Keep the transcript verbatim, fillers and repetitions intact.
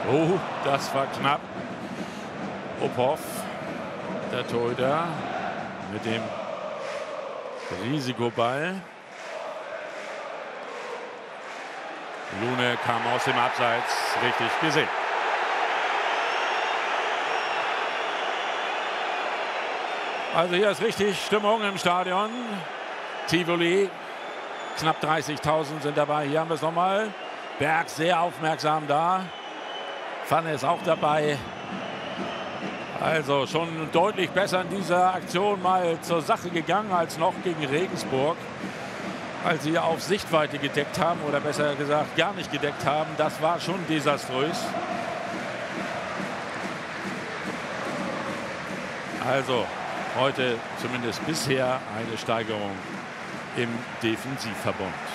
Oh, das war knapp. Uphoff, der Torhüter, mit dem Risikoball. Lune kam aus dem Abseits, richtig gesehen. Also hier ist richtig Stimmung im Stadion. Tivoli, knapp dreißigtausend sind dabei. Hier haben wir es nochmal. Berg sehr aufmerksam da. Pfanne ist auch dabei. Also schon deutlich besser in dieser Aktion mal zur Sache gegangen als noch gegen Regensburg. Als sie auf Sichtweite gedeckt haben oder besser gesagt gar nicht gedeckt haben. Das war schon desaströs. Also heute zumindest bisher eine Steigerung im Defensivverbund.